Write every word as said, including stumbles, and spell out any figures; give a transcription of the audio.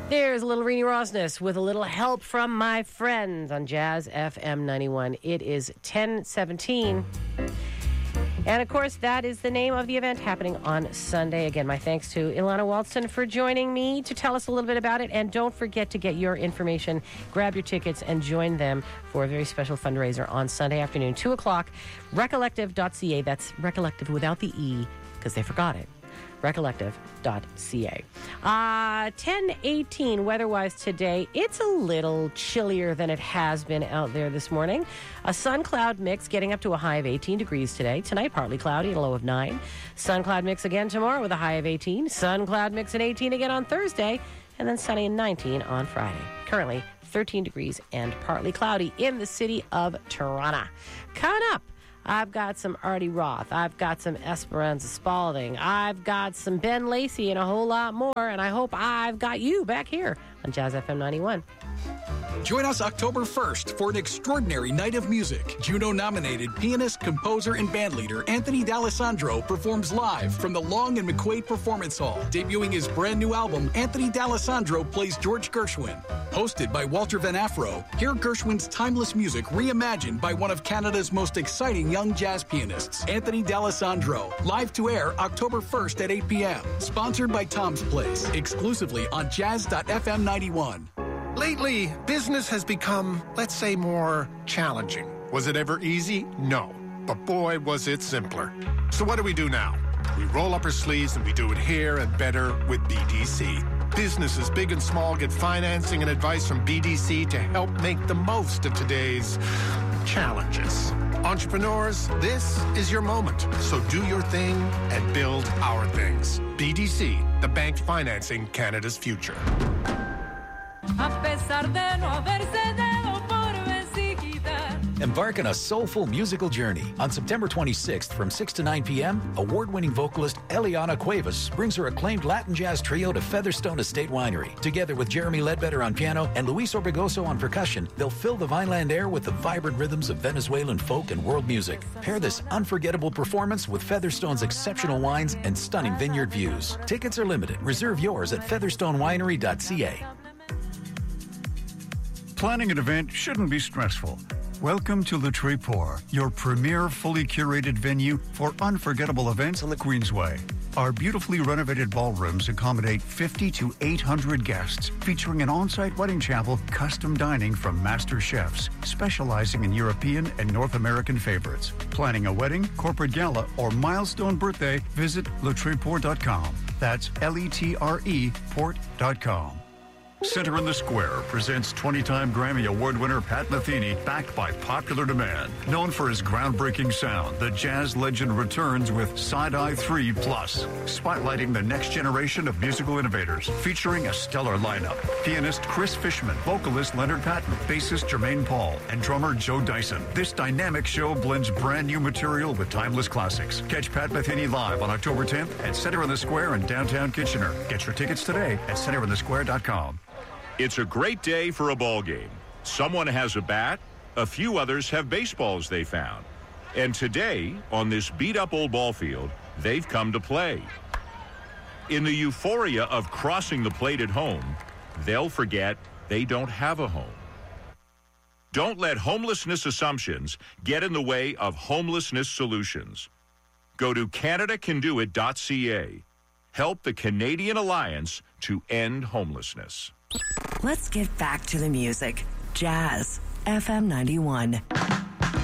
There's a little Rini Rosnes with a little help from my friends on Jazz F M ninety-one. It is ten seventeen. And, of course, that is the name of the event happening on Sunday. Again, my thanks to Ilana Walston for joining me to tell us a little bit about it. And don't forget to get your information, grab your tickets, and join them for a very special fundraiser on Sunday afternoon, two o'clock, recollective dot c a. That's Recollective without the E, because they forgot it. recollective dot c a. Uh, ten eighteen weather-wise today. It's a little chillier than it has been out there this morning. A sun-cloud mix getting up to a high of eighteen degrees today. Tonight, partly cloudy and a low of nine. Sun-cloud mix again tomorrow with a high of eighteen. Sun-cloud mix and eighteen again on Thursday. And then sunny and nineteen on Friday. Currently, thirteen degrees and partly cloudy in the city of Toronto. Coming up, I've got some Artie Roth. I've got some Esperanza Spalding. I've got some Ben Lacey and a whole lot more. And I hope I've got you back here on Jazz F M ninety-one. Join us October first for an extraordinary night of music. Juno-nominated pianist, composer, and bandleader Anthony D'Alessandro performs live from the Long and McQuaid Performance Hall. Debuting his brand new album, Anthony D'Alessandro plays George Gershwin. Hosted by Walter Van Afro, hear Gershwin's timeless music reimagined by one of Canada's most exciting young jazz pianists, Anthony D'Alessandro. Live to air October first at eight p.m. Sponsored by Tom's Place. Exclusively on jazz dot f m ninety-one. Lately, business has become, let's say, more challenging. Was it ever easy? No. But boy, was it simpler. So what do we do now? We roll up our sleeves and we do it here and better with B D C. Businesses big and small get financing and advice from B D C to help make the most of today's challenges. Entrepreneurs, this is your moment. So do your thing and build our things. B D C, the bank financing Canada's future. Embark on a soulful musical journey. On September twenty-sixth from six to nine p.m., award-winning vocalist Eliana Cuevas brings her acclaimed Latin jazz trio to Featherstone Estate Winery. Together with Jeremy Ledbetter on piano and Luis Orbegoso on percussion, they'll fill the Vineland air with the vibrant rhythms of Venezuelan folk and world music. Pair this unforgettable performance with Featherstone's exceptional wines and stunning vineyard views. Tickets are limited. Reserve yours at featherstone winery dot c a. Planning an event shouldn't be stressful. Welcome to Le Tréport, your premier fully curated venue for unforgettable events on the Queensway. Our beautifully renovated ballrooms accommodate fifty to eight hundred guests, featuring an on-site wedding chapel, custom dining from master chefs, specializing in European and North American favorites. Planning a wedding, corporate gala, or milestone birthday, visit le tréport dot com. That's L E T R E port dot com. Center in the Square presents twenty-time Grammy Award winner Pat Metheny, backed by popular demand. Known for his groundbreaking sound, the jazz legend returns with Side-Eye three Plus, spotlighting the next generation of musical innovators, featuring a stellar lineup. Pianist Chris Fishman, vocalist Leonard Patton, bassist Jermaine Paul, and drummer Joe Dyson. This dynamic show blends brand new material with timeless classics. Catch Pat Metheny live on October tenth at Center in the Square in downtown Kitchener. Get your tickets today at center in the square dot com. It's a great day for a ball game. Someone has a bat, a few others have baseballs they found. And today, on this beat-up old ball field, they've come to play. In the euphoria of crossing the plate at home, they'll forget they don't have a home. Don't let homelessness assumptions get in the way of homelessness solutions. Go to canada can do it dot c a. Help the Canadian Alliance to end homelessness. Let's get back to the music. Jazz F M ninety-one.